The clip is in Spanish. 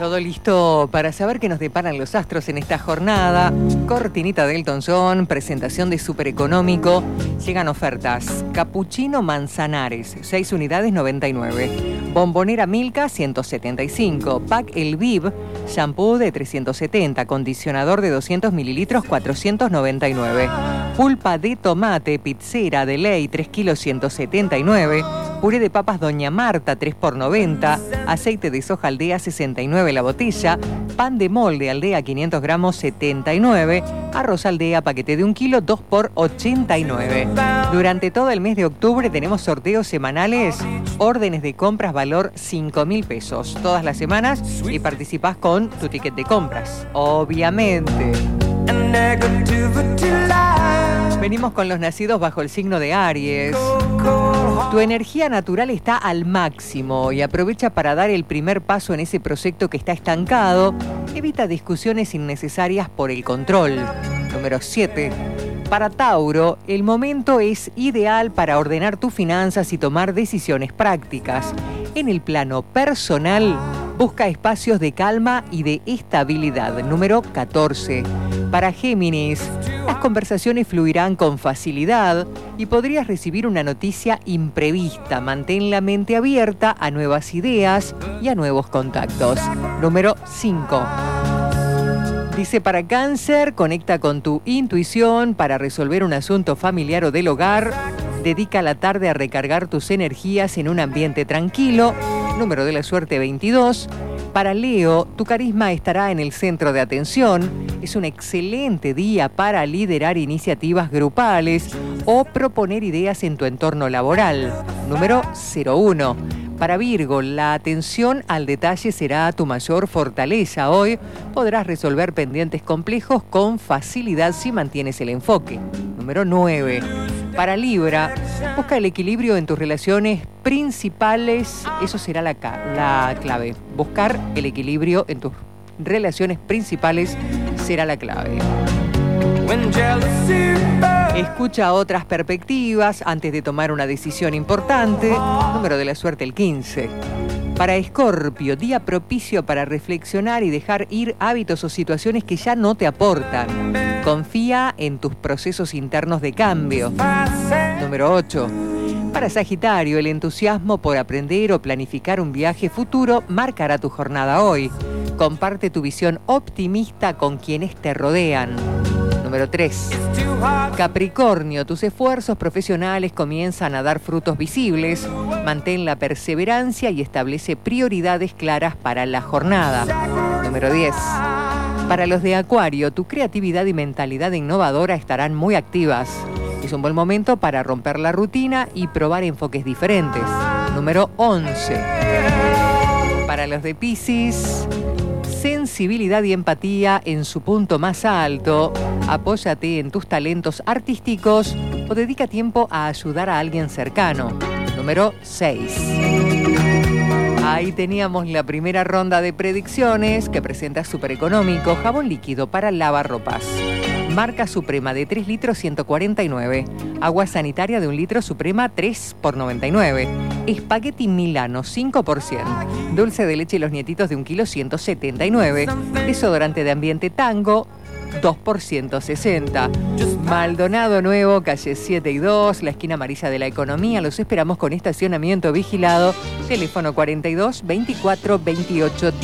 Todo listo para saber qué nos deparan los astros en esta jornada. Cortinita de Elton John, presentación de Súper Económico. Llegan ofertas. Capuchino Manzanares, 6 unidades, 99. Bombonera Milka, 175. Pack El Viv, shampoo de 370. Acondicionador de 200 mililitros, 499. Pulpa de tomate, pizzera de ley, 3 kilos, 179. Puré de papas Doña Marta, 3 por 90. Aceite de soja Aldea, 69 la botella. Pan de molde Aldea, 500 gramos, 79. Arroz Aldea, paquete de 1 kilo, 2 por 89. Durante todo el mes de octubre tenemos sorteos semanales, órdenes de compras valor 5.000 pesos. Todas las semanas y participás con tu ticket de compras. Obviamente. Venimos con los nacidos bajo el signo de Aries. Tu energía natural está al máximo y aprovecha para dar el primer paso en ese proyecto que está estancado. Evita discusiones innecesarias por el control. Número 7. Para Tauro, el momento es ideal para ordenar tus finanzas y tomar decisiones prácticas. En el plano personal, busca espacios de calma y de estabilidad. Número 14. Para Géminis, las conversaciones fluirán con facilidad y podrías recibir una noticia imprevista. Mantén la mente abierta a nuevas ideas y a nuevos contactos. Número 5. Dice para Cáncer, conecta con tu intuición para resolver un asunto familiar o del hogar. Dedica la tarde a recargar tus energías en un ambiente tranquilo. Número de la suerte 22. Para Leo, tu carisma estará en el centro de atención. Es un excelente día para liderar iniciativas grupales o proponer ideas en tu entorno laboral. Número 01. Para Virgo, la atención al detalle será tu mayor fortaleza. Hoy podrás resolver pendientes complejos con facilidad si mantienes el enfoque. Número 9. Para Libra, busca el equilibrio en tus relaciones principales. Eso será la clave. Buscar el equilibrio en tus relaciones principales será la clave. Escucha otras perspectivas antes de tomar una decisión importante. Número de la suerte el 15. Para Escorpio, día propicio para reflexionar y dejar ir hábitos o situaciones que ya no te aportan. Confía en tus procesos internos de cambio. Número 8. Para Sagitario, el entusiasmo por aprender o planificar un viaje futuro marcará tu jornada hoy. Comparte tu visión optimista con quienes te rodean. Número 3. Capricornio, tus esfuerzos profesionales comienzan a dar frutos visibles. Mantén la perseverancia y establece prioridades claras para la jornada. Número 10. Para los de Acuario, tu creatividad y mentalidad innovadora estarán muy activas. Es un buen momento para romper la rutina y probar enfoques diferentes. Número 11. Para los de Piscis, sensibilidad y empatía en su punto más alto. Apóyate en tus talentos artísticos o dedica tiempo a ayudar a alguien cercano. Número 6. Ahí teníamos la primera ronda de predicciones que presenta Súper Económico. Jabón líquido para lavarropas. Marca Suprema de 3 litros, 149. Agua sanitaria de 1 litro Suprema, 3 por 99. Espagueti Milano, 5%. Dulce de leche Los Nietitos de 1 kilo, 179. Desodorante de ambiente Tango, 2 por 160. Maldonado Nuevo, calle 7 y 2, la esquina amarilla de la economía. Los esperamos con estacionamiento vigilado. Teléfono 42 24 28 10.